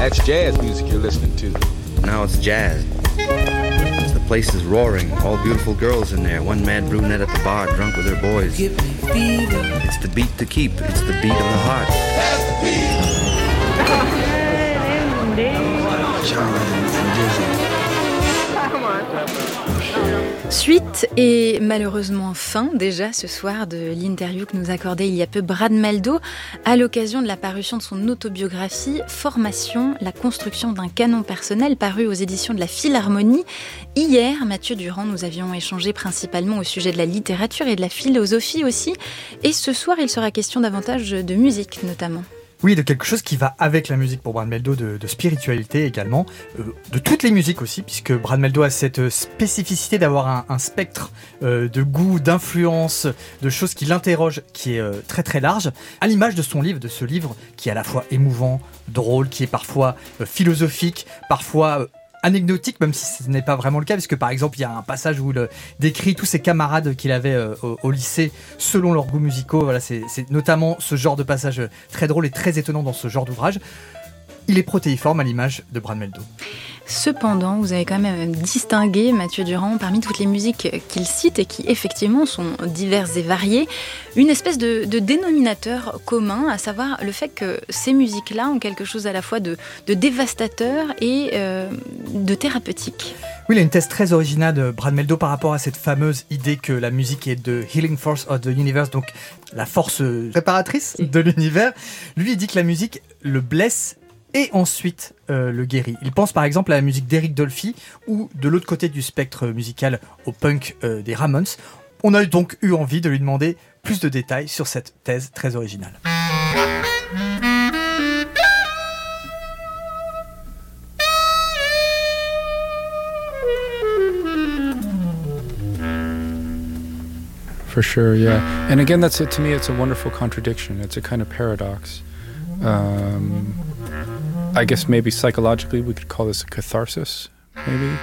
That's jazz music you're listening to. Now it's jazz. The place is roaring, all beautiful girls in there, one mad brunette at the bar, drunk with her boys. Give me fever. It's the beat to keep, it's the beat of the heart. That's the beat. Charlie and Dizzy. Suite et malheureusement fin déjà ce soir de l'interview que nous accordait il y a peu Brad Mehldau à l'occasion de la parution de son autobiographie Formation, la construction d'un canon personnel, paru aux éditions de la Philharmonie. Hier, Mathieu Durand, nous avions échangé principalement au sujet de la littérature et de la philosophie aussi, et ce soir il sera question davantage de musique notamment. Oui, de quelque chose qui va avec la musique pour Brad Mehldau, de spiritualité également, de toutes les musiques aussi, puisque Brad Mehldau a cette spécificité d'avoir un spectre de goût, d'influence, de choses qui l'interrogent, qui est très très large, à l'image de son livre, de ce livre qui est à la fois émouvant, drôle, qui est parfois philosophique, parfois anecdotique, même si ce n'est pas vraiment le cas, puisque par exemple il y a un passage où il décrit tous ses camarades qu'il avait au lycée selon leurs goûts musicaux. Voilà, c'est notamment ce genre de passage très drôle et très étonnant dans ce genre d'ouvrage. Il est protéiforme à l'image de Brad Mehldau. Cependant, vous avez quand même distingué Mathieu Durand parmi toutes les musiques qu'il cite et qui effectivement sont diverses et variées, une espèce de dénominateur commun, à savoir le fait que ces musiques-là ont quelque chose à la fois de dévastateur et de thérapeutique. Oui, il y a une thèse très originale de Brad Mehldau par rapport à cette fameuse idée que la musique est the healing force of the universe, donc la force réparatrice de l'univers. Lui, il dit que la musique le blesse et ensuite le guérit. Il pense par exemple à la musique d'Eric Dolphy ou de l'autre côté du spectre musical au punk des Ramones. On a donc eu envie de lui demander plus de détails sur cette thèse très originale. For sure, yeah. And again, to me, it's a wonderful contradiction. It's a kind of paradox. I guess maybe psychologically we could call this a catharsis, maybe.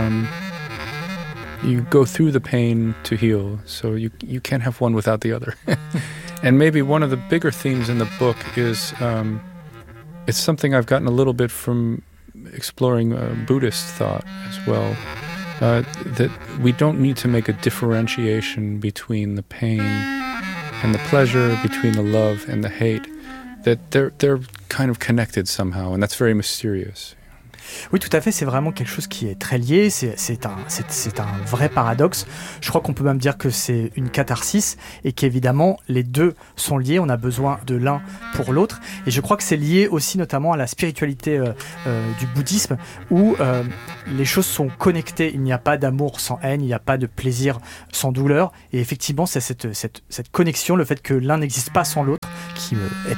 You go through the pain to heal, so you can't have one without the other. And maybe one of the bigger themes in the book is, it's something I've gotten a little bit from exploring Buddhist thought as well, that we don't need to make a differentiation between the pain and the pleasure, between the love and the hate. That they're kind of connected somehow, and that's very mysterious. Oui, tout à fait, c'est vraiment quelque chose qui est très lié, c'est un vrai paradoxe. Je crois qu'on peut même dire que c'est une catharsis et qu'évidemment les deux sont liés, on a besoin de l'un pour l'autre. Et je crois que c'est lié aussi notamment à la spiritualité du bouddhisme où les choses sont connectées, il n'y a pas d'amour sans haine, il n'y a pas de plaisir sans douleur. Et effectivement, c'est cette connexion, le fait que l'un n'existe pas sans l'autre qui est